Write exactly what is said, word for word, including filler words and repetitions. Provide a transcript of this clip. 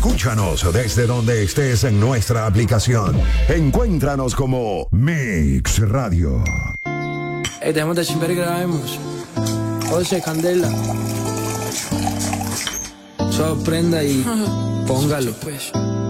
Escúchanos desde donde estés en nuestra aplicación. Encuéntranos como Mix Radio. Hey, dejemos de chimber y grabemos. José Candela. Sorprenda y póngalo.